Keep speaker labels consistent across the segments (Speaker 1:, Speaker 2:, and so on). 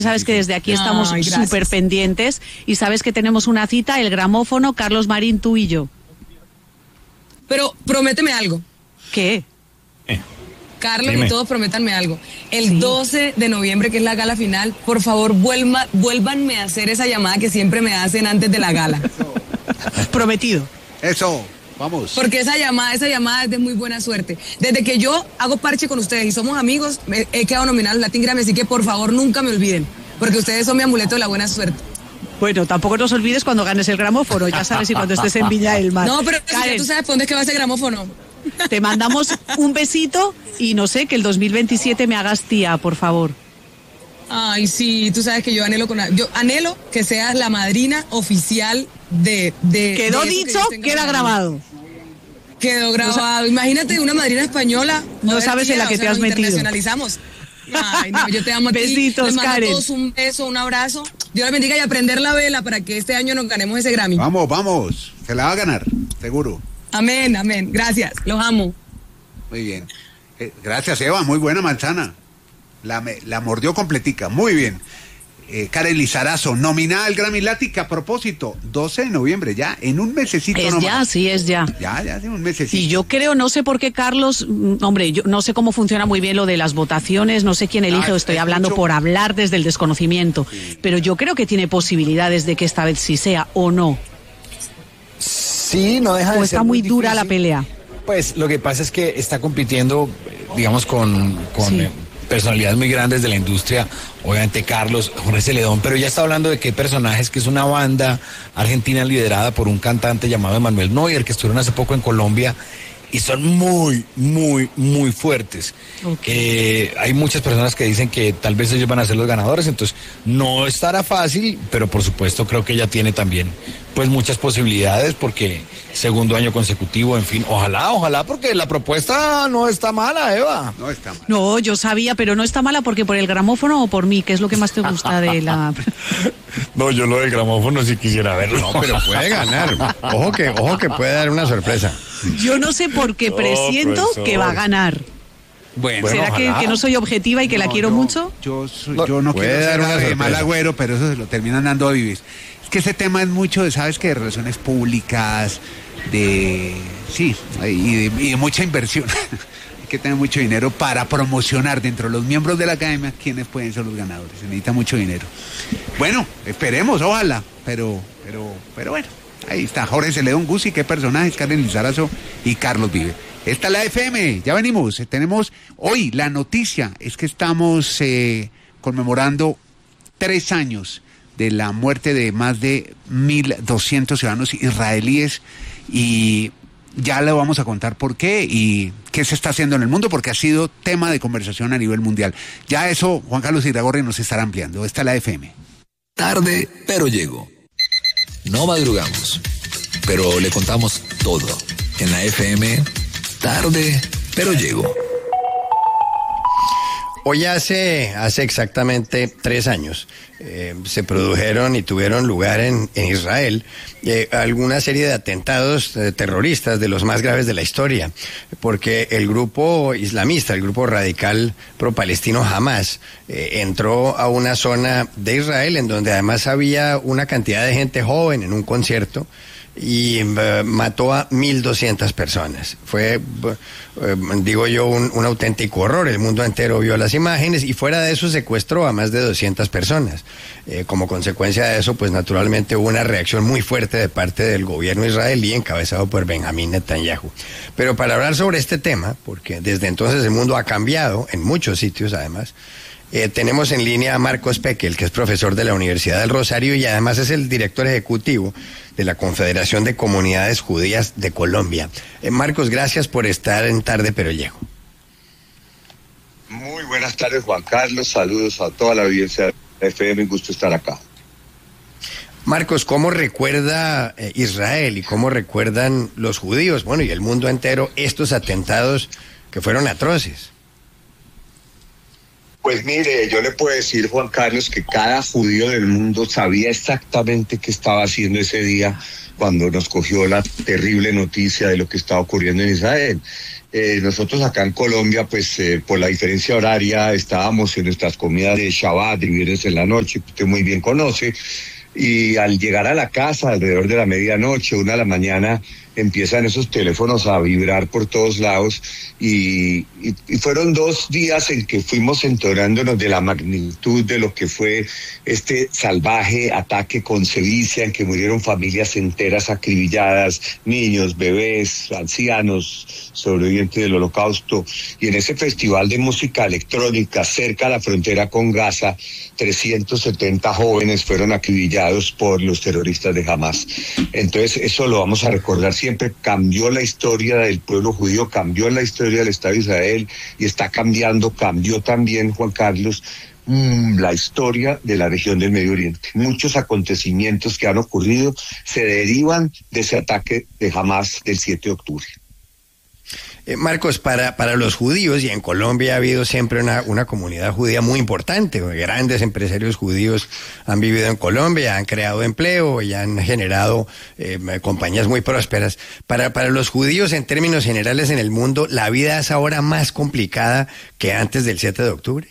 Speaker 1: Sabes que desde aquí estamos súper pendientes y sabes que tenemos una cita, el gramófono, Carlos Marín, tú y yo.
Speaker 2: Pero prométeme algo.
Speaker 1: ¿Qué?
Speaker 2: Carlos y todos prométanme algo. El 12 de noviembre, que es la gala final, por favor, vuélvanme a hacer esa llamada que siempre me hacen antes de la gala.
Speaker 1: Prometido.
Speaker 3: Eso, vamos.
Speaker 2: Porque esa llamada es de muy buena suerte. Desde que yo hago parche con ustedes y somos amigos, he quedado nominado al Latin Grammy, así que por favor nunca me olviden, porque ustedes son mi amuleto de la buena suerte.
Speaker 1: Bueno, tampoco nos olvides cuando ganes el gramófono, ya sabes, y cuando estés en Viña del Mar.
Speaker 2: No, pero Karen, tú sabes por dónde es que va ese gramófono.
Speaker 1: Te mandamos un besito y no sé, que el 2027 me hagas tía, por favor.
Speaker 2: Ay, sí, tú sabes que yo anhelo que seas la madrina oficial de
Speaker 1: quedó dicho, queda grabado.
Speaker 2: Quedó grabado. Imagínate una madrina española.
Speaker 1: No sabes en la que te has metido.
Speaker 2: Internacionalizamos. Ay, no, yo te amo a ti.
Speaker 1: Besitos,
Speaker 2: les mando
Speaker 1: Karen.
Speaker 2: A todos un beso, un abrazo. Dios les bendiga y a prender la vela para que este año nos ganemos ese Grammy.
Speaker 3: Vamos. Se la va a ganar, seguro.
Speaker 2: Amén. Gracias. Los amo.
Speaker 3: Muy bien. Gracias, Eva. Muy buena manzana. La mordió completica. Muy bien. Karen Lizarazo, nominada al Grammy Latin, a propósito, 12 de noviembre, ya, en un mesecito
Speaker 1: nomás. Ya, sí, es ya.
Speaker 3: Ya, en un mesecito.
Speaker 1: Y yo creo, no sé por qué, Carlos, hombre, yo no sé cómo funciona muy bien lo de las votaciones, no sé quién elige, estoy hablando por hablar desde el desconocimiento, pero yo creo que tiene posibilidades de que esta vez sí sea, ¿o no?
Speaker 4: Sí, no deja de ser.
Speaker 1: O está muy dura la pelea.
Speaker 4: Pues lo que pasa es que está compitiendo, digamos, con personalidades muy grandes de la industria, obviamente Carlos, Jorge Celedón, pero ya está hablando de qué personajes, que es una banda argentina liderada por un cantante llamado Emanuel Neuer, que estuvieron hace poco en Colombia, y son muy, muy, muy fuertes. Okay. Hay muchas personas que dicen que tal vez ellos van a ser los ganadores, entonces no estará fácil, pero por supuesto creo que ella tiene también pues muchas posibilidades, porque segundo año consecutivo, en fin, ojalá, porque la propuesta no está mala, Eva.
Speaker 3: No está mala.
Speaker 1: No, yo sabía, pero no está mala porque por el gramófono o por mí, ¿qué es lo que más te gusta de la...?
Speaker 4: No, yo lo del gramófono sí quisiera verlo.
Speaker 5: No, pero puede ganar. Ojo que puede dar una sorpresa.
Speaker 1: Yo no sé por qué presiento que va a ganar.
Speaker 3: Bueno,
Speaker 1: ¿será que no soy objetiva y que la quiero mucho?
Speaker 3: Yo no quiero dar una de mal agüero, pero eso se lo terminan dando a Vivis. Es que ese tema es mucho de, ¿sabes qué? De relaciones públicas, y de mucha inversión. Hay que tener mucho dinero para promocionar dentro de los miembros de la academia quiénes pueden ser los ganadores. Se necesita mucho dinero. Bueno, esperemos, ojalá, pero bueno. Ahí está, Jorge Celedón, Guzzi, qué personajes, Karen Lizarazo y Carlos Vive. Esta es la FM, ya venimos. Tenemos hoy la noticia, es que estamos conmemorando 3 años de la muerte de más de 1.200 ciudadanos israelíes, y ya le vamos a contar por qué y qué se está haciendo en el mundo, porque ha sido tema de conversación a nivel mundial. Ya eso, Juan Carlos Iragorri nos estará ampliando. Esta es la FM.
Speaker 6: Tarde, pero llego. No madrugamos, pero le contamos todo. En la FM, tarde, pero llego.
Speaker 5: Hoy hace exactamente 3 años se produjeron y tuvieron lugar en Israel alguna serie de atentados terroristas de los más graves de la historia, porque el grupo islamista, el grupo radical pro-palestino Hamas, entró a una zona de Israel en donde además había una cantidad de gente joven en un concierto, y mató a 1.200 personas. Fue, digo yo, un auténtico horror. El mundo entero vio las imágenes, y fuera de eso secuestró a más de 200 personas. Como consecuencia de eso, pues naturalmente hubo una reacción muy fuerte de parte del gobierno israelí encabezado por Benjamín Netanyahu. Pero para hablar sobre este tema, porque desde entonces el mundo ha cambiado en muchos sitios además, tenemos en línea a Marcos Pekel, que es profesor de la Universidad del Rosario y además es el director ejecutivo de la Confederación de Comunidades Judías de Colombia. Marcos, gracias por estar en Tarde Pero Llego.
Speaker 7: Muy buenas tardes, Juan Carlos. Saludos a toda la audiencia de FM. Un gusto estar acá.
Speaker 5: Marcos, ¿cómo recuerda Israel y cómo recuerdan los judíos, bueno, y el mundo entero, estos atentados que fueron atroces?
Speaker 7: Pues mire, yo le puedo decir, Juan Carlos, que cada judío del mundo sabía exactamente qué estaba haciendo ese día cuando nos cogió la terrible noticia de lo que estaba ocurriendo en Israel. Nosotros acá en Colombia, pues por la diferencia horaria, estábamos en nuestras comidas de Shabbat, de viernes en la noche, que usted muy bien conoce, y al llegar a la casa, alrededor de la medianoche, 1 de la mañana, empiezan esos teléfonos a vibrar por todos lados y fueron 2 días en que fuimos enterándonos de la magnitud de lo que fue este salvaje ataque con sevicia en que murieron familias enteras acribilladas, niños, bebés, ancianos, sobrevivientes del Holocausto. Y en ese festival de música electrónica cerca a la frontera con Gaza, 370 jóvenes fueron acribillados por los terroristas de Hamas. Entonces eso lo vamos a recordar siempre. Cambió la historia del pueblo judío, cambió la historia del Estado de Israel y está cambiando, cambió también, Juan Carlos, la historia de la región del Medio Oriente. Muchos acontecimientos que han ocurrido se derivan de ese ataque de Hamas del 7 de octubre.
Speaker 5: Marcos, para los judíos, y en Colombia ha habido siempre una comunidad judía muy importante, grandes empresarios judíos han vivido en Colombia, han creado empleo y han generado compañías muy prósperas. Para los judíos, en términos generales en el mundo, ¿la vida es ahora más complicada que antes del 7 de octubre?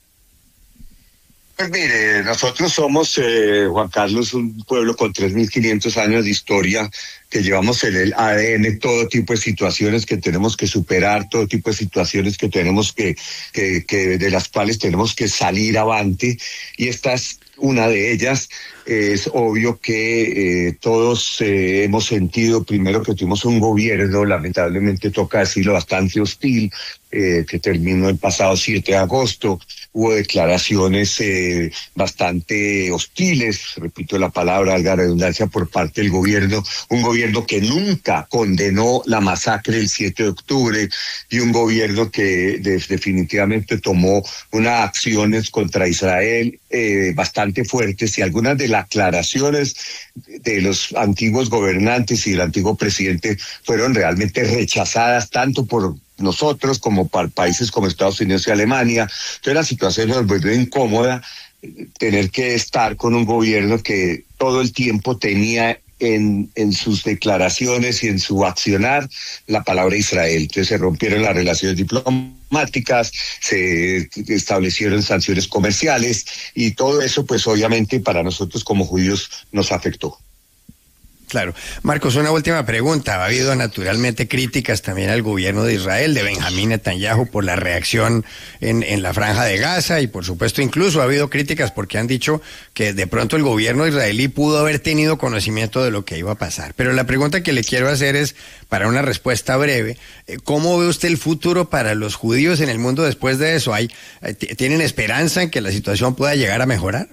Speaker 7: Pues mire, nosotros somos, Juan Carlos, un pueblo con 3.500 años de historia, que llevamos en el ADN todo tipo de situaciones que tenemos que superar, todo tipo de situaciones que tenemos que de las cuales tenemos que salir avante, y esta es una de ellas. Es obvio que todos hemos sentido, primero, que tuvimos un gobierno, lamentablemente toca decirlo, bastante hostil, que terminó el pasado 7 de agosto. Hubo declaraciones bastante hostiles, repito la palabra, valga la redundancia, por parte del gobierno, un gobierno que nunca condenó la masacre del 7 de octubre y un gobierno que definitivamente tomó unas acciones contra Israel bastante fuertes, y algunas de las aclaraciones de los antiguos gobernantes y del antiguo presidente fueron realmente rechazadas tanto por nosotros como para países como Estados Unidos y Alemania. Entonces la situación nos vuelve incómoda, tener que estar con un gobierno que todo el tiempo tenía en sus declaraciones y en su accionar la palabra Israel. Entonces se rompieron las relaciones diplomáticas, se establecieron sanciones comerciales, y todo eso pues obviamente para nosotros como judíos nos afectó.
Speaker 5: Claro. Marcos, una última pregunta. Ha habido naturalmente críticas también al gobierno de Israel, de Benjamín Netanyahu, por la reacción en la Franja de Gaza, y por supuesto incluso ha habido críticas porque han dicho que de pronto el gobierno israelí pudo haber tenido conocimiento de lo que iba a pasar. Pero la pregunta que le quiero hacer es, para una respuesta breve, ¿cómo ve usted el futuro para los judíos en el mundo después de eso? ¿Tienen esperanza en que la situación pueda llegar a mejorar?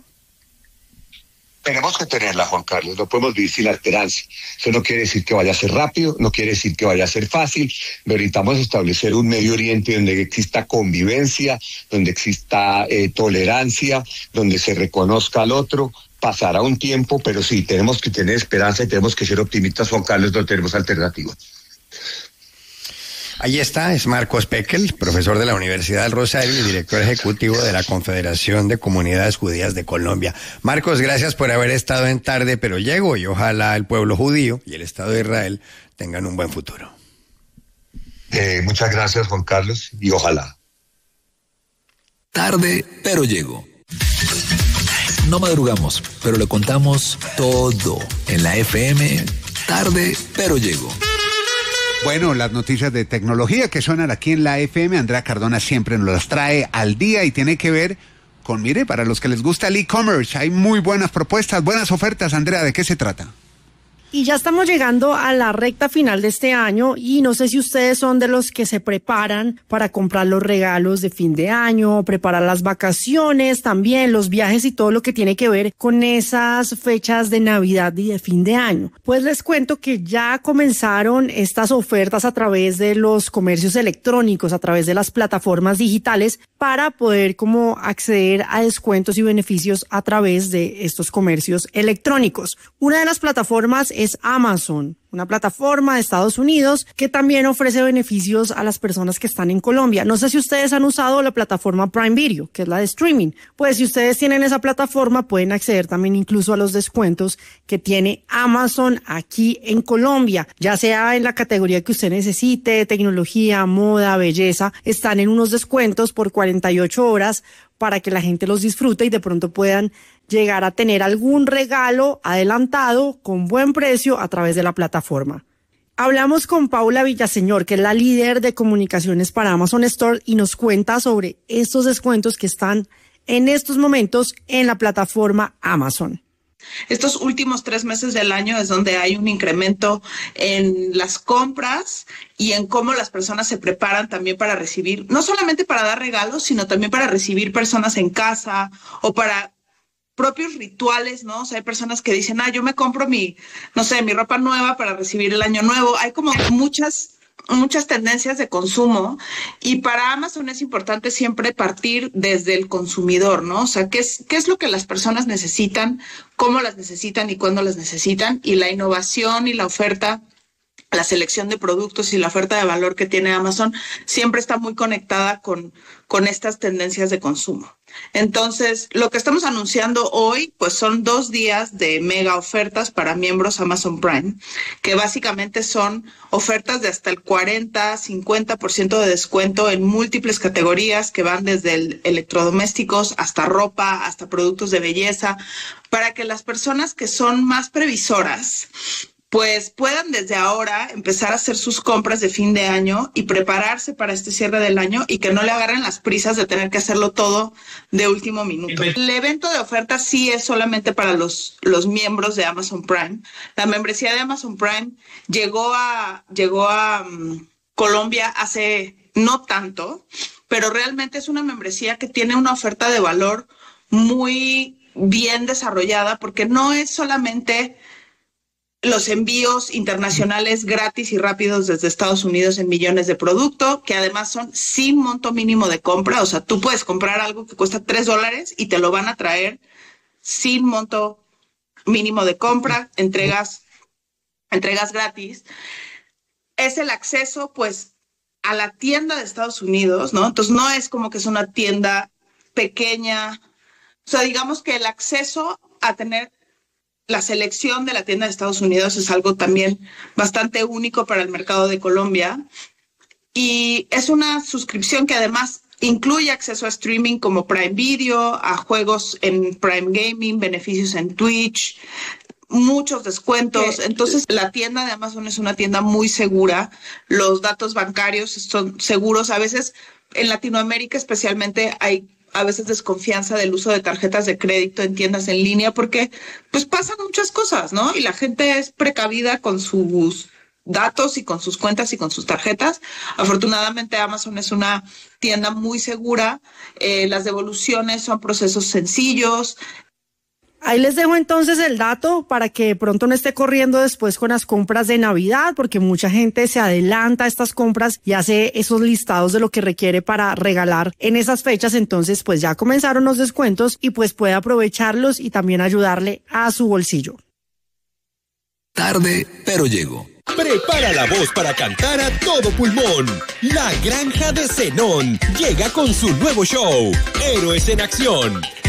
Speaker 7: Tenemos que tenerla, Juan Carlos, no podemos vivir sin la esperanza. Eso no quiere decir que vaya a ser rápido, no quiere decir que vaya a ser fácil. Necesitamos establecer un Medio Oriente donde exista convivencia, donde exista tolerancia, donde se reconozca al otro. Pasará un tiempo, pero sí, tenemos que tener esperanza y tenemos que ser optimistas, Juan Carlos, no tenemos alternativa.
Speaker 5: Ahí está, es Marcos Pekel, profesor de la Universidad del Rosario y director ejecutivo de la Confederación de Comunidades Judías de Colombia. Marcos, gracias por haber estado en Tarde Pero Llego, y ojalá el pueblo judío y el Estado de Israel tengan un buen futuro.
Speaker 7: Muchas gracias, Juan Carlos, y ojalá.
Speaker 6: Tarde Pero Llego. No madrugamos, pero le contamos todo en la FM. Tarde Pero Llego.
Speaker 3: Bueno, las noticias de tecnología que suenan aquí en la FM, Andrea Cardona siempre nos las trae al día, y tiene que ver con, mire, para los que les gusta el e-commerce, hay muy buenas propuestas, buenas ofertas. Andrea, ¿de qué se trata?
Speaker 8: Y ya estamos llegando a la recta final de este año, y no sé si ustedes son de los que se preparan para comprar los regalos de fin de año, preparar las vacaciones, también los viajes y todo lo que tiene que ver con esas fechas de Navidad y de fin de año. Pues les cuento que ya comenzaron estas ofertas a través de los comercios electrónicos, a través de las plataformas digitales, para poder como acceder a descuentos y beneficios a través de estos comercios electrónicos. Una de las plataformas es Amazon, una plataforma de Estados Unidos que también ofrece beneficios a las personas que están en Colombia. No sé si ustedes han usado la plataforma Prime Video, que es la de streaming. Pues si ustedes tienen esa plataforma, pueden acceder también incluso a los descuentos que tiene Amazon aquí en Colombia, ya sea en la categoría que usted necesite, tecnología, moda, belleza. Están en unos descuentos por 48 horas para que la gente los disfrute y de pronto puedan llegar a tener algún regalo adelantado con buen precio a través de la plataforma. Hablamos con Paula Villaseñor, que es la líder de comunicaciones para Amazon Store, y nos cuenta sobre estos descuentos que están en estos momentos en la plataforma Amazon.
Speaker 9: Estos últimos 3 meses del año es donde hay un incremento en las compras y en cómo las personas se preparan también para recibir, no solamente para dar regalos, sino también para recibir personas en casa o para propios rituales, ¿no? O sea, hay personas que dicen, yo me compro mi ropa nueva para recibir el año nuevo. Hay como muchas tendencias de consumo, y para Amazon es importante siempre partir desde el consumidor, ¿no? O sea, ¿qué es lo que las personas necesitan, cómo las necesitan y cuándo las necesitan? Y la innovación y la oferta, la selección de productos y la oferta de valor que tiene Amazon siempre está muy conectada con estas tendencias de consumo. Entonces, lo que estamos anunciando hoy, pues son 2 días de mega ofertas para miembros Amazon Prime, que básicamente son ofertas de hasta el 40-50% de descuento en múltiples categorías que van desde electrodomésticos hasta ropa, hasta productos de belleza, para que las personas que son más previsoras pues puedan desde ahora empezar a hacer sus compras de fin de año y prepararse para este cierre del año, y que no le agarren las prisas de tener que hacerlo todo de último minuto. El evento de ofertas sí es solamente para los miembros de Amazon Prime. La membresía de Amazon Prime llegó a Colombia hace no tanto, pero realmente es una membresía que tiene una oferta de valor muy bien desarrollada, porque no es solamente los envíos internacionales gratis y rápidos desde Estados Unidos en millones de productos, que además son sin monto mínimo de compra. O sea, tú puedes comprar algo que cuesta $3 y te lo van a traer sin monto mínimo de compra, entregas gratis. Es el acceso, pues, a la tienda de Estados Unidos, ¿no? Entonces no es como que es una tienda pequeña. O sea, digamos que el acceso a tener la selección de la tienda de Estados Unidos es algo también bastante único para el mercado de Colombia, y es una suscripción que además incluye acceso a streaming como Prime Video, a juegos en Prime Gaming, beneficios en Twitch, muchos descuentos. Entonces, la tienda de Amazon es una tienda muy segura. Los datos bancarios son seguros. A veces en Latinoamérica especialmente hay a veces desconfianza del uso de tarjetas de crédito en tiendas en línea, porque pues pasan muchas cosas, ¿no? Y la gente es precavida con sus datos y con sus cuentas y con sus tarjetas. Afortunadamente Amazon es una tienda muy segura. Las devoluciones son procesos sencillos.
Speaker 8: Ahí les dejo entonces el dato para que pronto no esté corriendo después con las compras de Navidad, porque mucha gente se adelanta a estas compras y hace esos listados de lo que requiere para regalar en esas fechas. Entonces, pues ya comenzaron los descuentos y pues puede aprovecharlos y también ayudarle a su bolsillo.
Speaker 6: Tarde, pero llego.
Speaker 10: Prepara la voz para cantar a todo pulmón. La Granja de Zenón llega con su nuevo show, Héroes en Acción.